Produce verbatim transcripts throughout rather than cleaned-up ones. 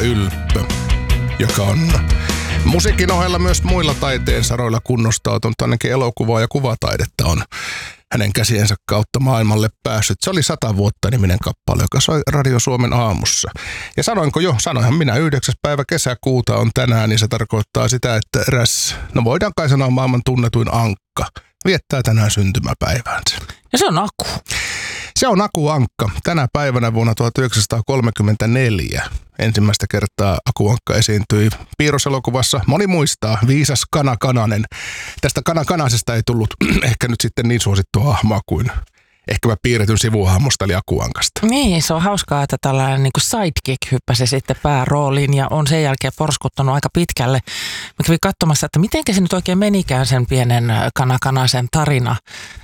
Ylppö, joka on musiikin ohella myös muilla taiteen saroilla kunnostautunut, ainakin elokuvaa ja kuvataidetta on hänen käsiensä kautta maailmalle päässyt. Se oli sata vuotta niminen kappale, joka soi Radio Suomen aamussa. Ja sanoinko jo, sanoinhan minä, yhdeksäs päivä kesäkuuta on tänään, niin se tarkoittaa sitä, että eräs, no voidaan kai sanoa maailman tunnetuin ankka, viettää tänään syntymäpäiväänsä. Ja se on Aku. Se on Aku Ankka. Tänä päivänä vuonna tuhatyhdeksänsataakolmekymmentäneljä ensimmäistä kertaa Aku Ankka esiintyi piirroselokuvassa. Moni muistaa, Viisas Kana Kananen. Tästä Kana Kanasesta ei tullut ehkä nyt sitten niin suosittua hahmoa kuin ehkäpä piirretyn sivuhahmosta eli Aku Ankasta. Niin, se on hauskaa, että tällainen niin kuin sidekick hyppäsi sitten päärooliin ja on sen jälkeen porskuttanut aika pitkälle. Mä kävin katsomassa, että miten se nyt oikein menikään sen pienen Kana Kanasen tarina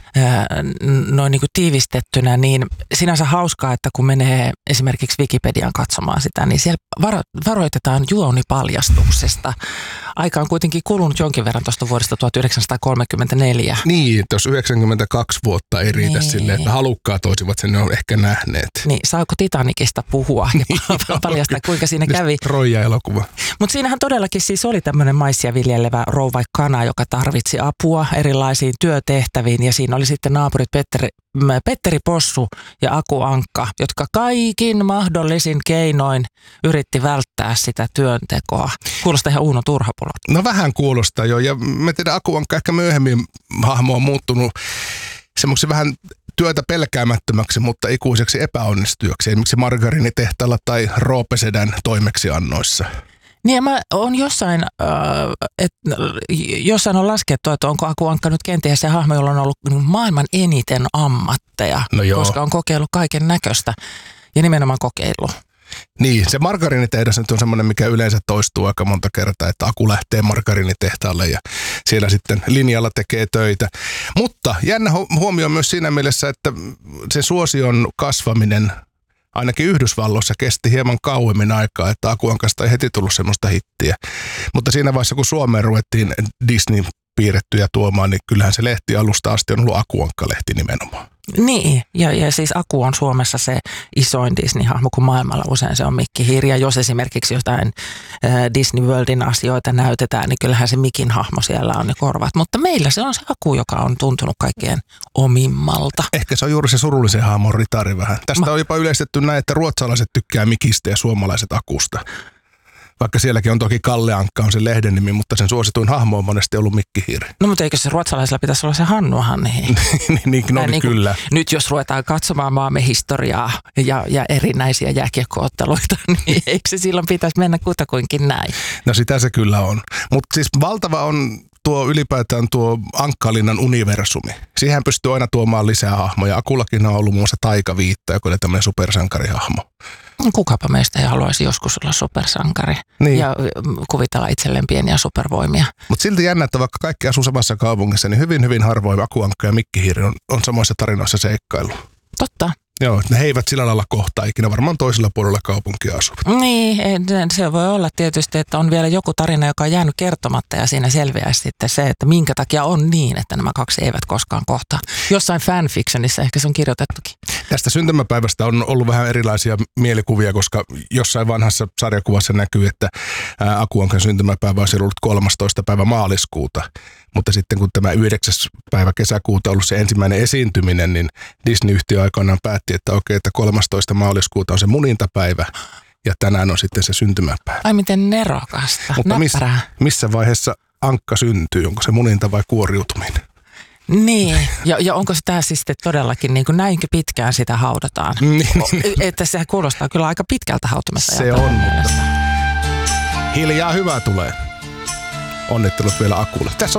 noin niin kuin tiivistettynä, niin sinänsä hauskaa, että kun menee esimerkiksi Wikipediaan katsomaan sitä, niin siellä varo- varoitetaan juonipaljastuksesta. Aika on kuitenkin kulunut jonkin verran tuosta vuodesta tuhatyhdeksänsataakolmekymmentäneljä. Niin, jos yhdeksänkymmentäkaksi vuotta ei riitä niin. silleen, että halukkaat olisivat sen on ehkä nähneet. Niin, saako Titanicista puhua ja Niin, paljastaa, kuinka siinä kävi? Troija-elokuva. Mutta siinähän todellakin siis oli tämmöinen maissia viljelevä rouva kana, joka tarvitsi apua erilaisiin työtehtäviin ja siinä oli sitten naapurit Petteri, Petteri Possu ja Aku Ankka, jotka kaikin mahdollisin keinoin yritti välttää sitä työntekoa. Kuulostaa ihan Uuno Turhapulolta. No vähän kuulostaa jo, ja mä tiedän, Aku Ankka ehkä myöhemmin hahmo on muuttunut semmoiksi vähän työtä pelkäämättömäksi, mutta ikuiseksi epäonnistujaksi, esimerkiksi margariinitehtaalla tai Roopesedän toimeksiannoissa. Niin ja mä oon jossain, äh, et, jossain on laskettu, että onko Aku Ankka nyt kenties se hahmo, jolla on ollut maailman eniten ammatteja, no koska on kokeillut kaiken näköistä ja nimenomaan kokeillut. Niin, se margariinitehdas nyt on semmoinen, mikä yleensä toistuu aika monta kertaa, että Aku lähtee margariinitehtaalle ja siellä sitten linjalla tekee töitä. Mutta jännä huomio myös siinä mielessä, että se suosion kasvaminen ainakin Yhdysvalloissa kesti hieman kauemmin aikaa, että Aku Ankasta ei heti tullut semmoista hittiä. Mutta siinä vaiheessa, kun Suomeen ruvettiin Disney piirrettyjä tuomaan, niin kyllähän se lehti alusta asti on ollut Aku Ankka-lehti nimenomaan. Niin, ja, ja siis Aku on Suomessa se isoin Disney-hahmo, kun maailmalla usein se on Mikki Hiiri. Ja jos esimerkiksi jotain äh, Disney Worldin asioita näytetään, niin kyllähän se Mikin hahmo siellä on ne korvat. Mutta meillä se on se Aku, joka on tuntunut kaikkein omimmalta. Ehkä se on juuri se surullisen hahmon ritari vähän. Tästä Ma- on jopa yleistetty näin, että ruotsalaiset tykkää Mikistä ja suomalaiset Akusta. Vaikka sielläkin on toki Kalle Ankka on se lehden nimi, mutta sen suosituin hahmo on monesti ollut Mikki Hiiri. No mutta eikö se ruotsalaisilla pitäisi olla se Hannu Hanni? niin, niin, no, niin kyllä. Nyt jos ruvetaan katsomaan maamme historiaa ja, ja erinäisiä jääkiekko-otteluita, niin eikö se silloin pitäisi mennä kutakuinkin näin? No sitä se kyllä on. Mutta siis valtava on tuo ylipäätään tuo Ankkalinnan universumi. Siihen pystyy aina tuomaan lisää hahmoja. Akullakin on ollut muun muassa Taikaviitta, joka oli tämmöinen supersankarihahmo. Kukapa meistä ei haluaisi joskus olla supersankari niin. Ja kuvitella itselleen pieniä supervoimia. Mutta silti jännä, että vaikka kaikki asuu samassa kaupungissa, niin hyvin hyvin harvoin Aku Ankka ja Mikki Hiiri on, on samoissa tarinoissa seikkailu. Totta. Joo, ne he eivät sillä lailla kohtaa ikinä, varmaan toisella puolella kaupunkia asuvat. Niin, se voi olla tietysti, että on vielä joku tarina, joka on jäänyt kertomatta ja siinä selviää sitten se, että minkä takia on niin, että nämä kaksi eivät koskaan kohtaa. Jossain fanfictionissa ehkä se on kirjoitettukin. Tästä syntymäpäivästä on ollut vähän erilaisia mielikuvia, koska jossain vanhassa sarjakuvassa näkyy, että Aku Ankan syntymäpäivä olisi ollut kolmastoista päivä maaliskuuta. Mutta sitten kun tämä yhdeksäs päivä kesäkuuta on ollut se ensimmäinen esiintyminen, niin Disney-yhtiö aikoinaan päätti, että okei, että kolmastoista maaliskuuta on se munintapäivä ja tänään on sitten se syntymäpäivä. Ai miten nerokasta, mutta miss, missä vaiheessa Ankka syntyy? Onko se muninta vai kuoriutuminen? Niin, ja, ja onko sitä siis todellakin niin kuin näinkö pitkään sitä haudataan? Että se kuulostaa kyllä aika pitkältä hautumista. Se on, mutta hiljaa hyvää tulee. Onnittelut vielä Akulle. Tässä